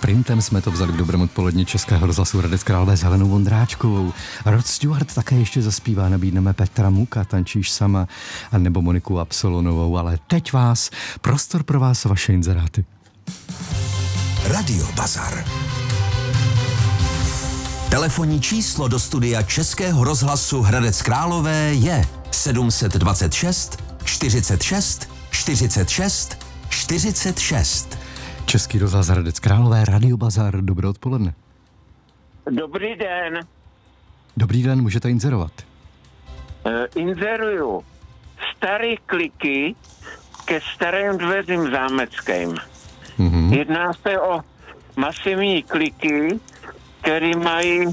sprintem jsme to vzali v Dobrém odpoledni Českého rozhlasu Hradec Králové s Helenou Vondráčkovou. Rod Stewart také ještě zaspívá, nabídneme Petra Muka, Tančíš sama, a nebo Moniku Absolonovou, ale teď prostor pro vás, vaše inzeráty. Radio Bazar. Telefonní číslo do studia Českého rozhlasu Hradec Králové je 726 46 46 46. Český rozhlas Hradec Králové, Radio Bazar, dobré odpoledne. Dobrý den. Dobrý den, můžete inzerovat. Inzeruju staré kliky ke starým dveřím zámeckým. Jedná se o masivní kliky, které mají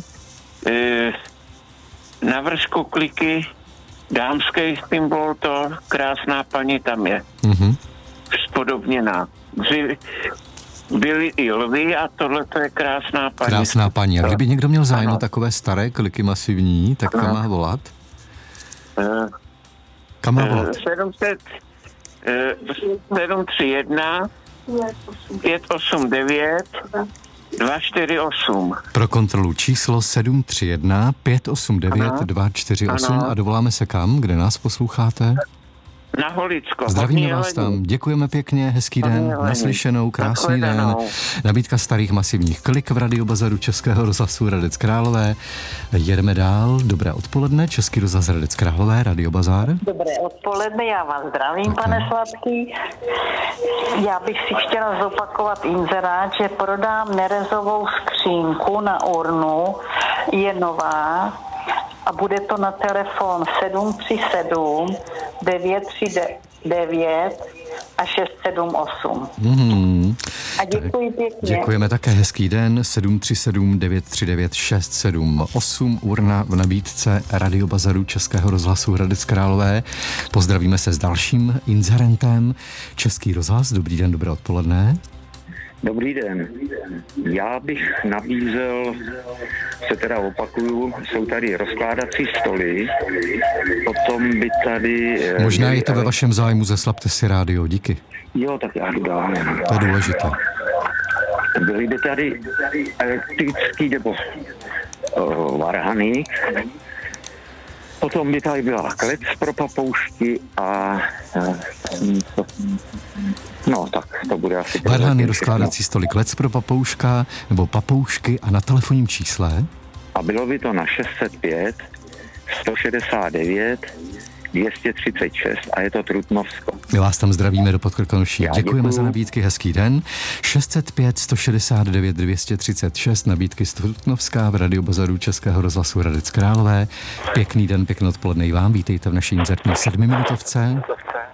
na vršku kliky dámský symbol, to krásná paní tam je. Spodobněná. Byly i lvy a tohle to je krásná paní. Krásná paní. A kdyby někdo měl zájem o takové staré kliky masivní, tak kam má volat? Kam má volat? 731 589 248. Pro kontrolu číslo 731 589 248 a dovoláme se kam, kde nás posloucháte? Na Holicko. Zdravíme vás tam, děkujeme pěkně, hezký den, naslyšenou, krásný den. Nabídka starých masivních klik v Radio Bazaru Českého rozhlasu Hradec Králové. Jedeme dál, dobré odpoledne, Český rozhlas Hradec Králové, Radio Bazar. Dobré odpoledne, já vás zdravím, pane Sladký. Já bych si chtěla zopakovat inzerát, že prodám nerezovou skřínku na urnu, je nová a bude to na telefon 737 939 a 678. A děkuji pěkně. Děkujeme také, hezký den, 737 939 678, urna v nabídce Radio Bazaru Českého rozhlasu Hradec Králové. Pozdravíme se s dalším inzerentem. Český rozhlas, dobrý den, dobré odpoledne. Dobrý den. Já bych nabízel, se teda opakuju, jsou tady rozkládací stoly, potom by tady... Možná je to ve vašem zájmu, zeslabte si rádio, díky. Jo, tak já jdu dál. To je důležité. Byly by tady elektrický nebo varhaník, potom by tady byla klec pro papoušky a... No, tak to bude asi... Varhaný rozkládací stoly, klec pro papouška nebo papoušky a na telefonním čísle? A bylo by to na 605 169 236 a je to Trutnovsko. My vás tam zdravíme do Podkrkonoší. Děkujeme za nabídky, hezký den. 605 169 236, nabídky z Trutnovska v Radio Bazaru Českého rozhlasu Hradec Králové. Pěkný den, pěkné odpoledne i vám. Vítejte v naší inzertní 7minutovce.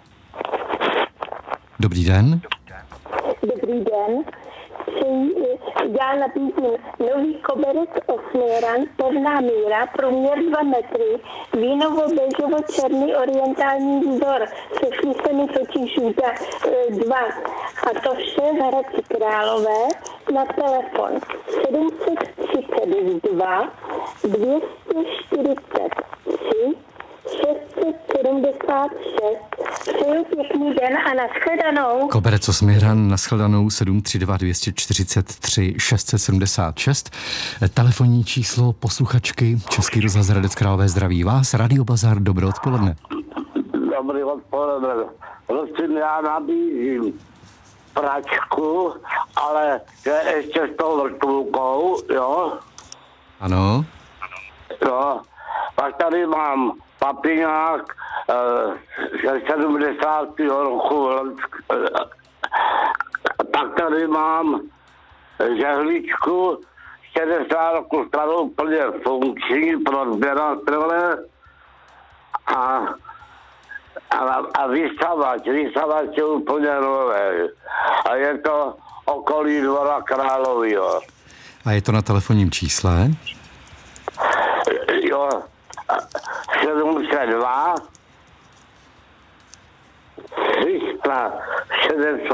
Dobrý den. Dobrý den. Já nabízím nový koberec Osmieran, pevná míra, průměr 2 metry, vínovo-bežovo-černý orientální vzdor, sešli se mi totiž 2. A to vše v Hradci Králové na telefon 732 243 676. Přeju pěkný den a nashledanou. Koberec Osmieran, nashledanou 732 243 676. Telefonní číslo posluchačky Český rozhlas Hradec Králové, zdraví vás. Radio Bazar, dobré odpoledne. Dobrý odpoledne. Prosím, já nabízím pračku, ale je ještě s tou vrtulkou, jo? Ano. Jo. Pak tady mám papiňák 70. roku. Pak tady mám žehličku 60 roku starou, plně funkční pro sběratele a vysavač je úplně nové. A je to okolí Dvora Královýho. A je to na telefonním čísle? Jo, 702 360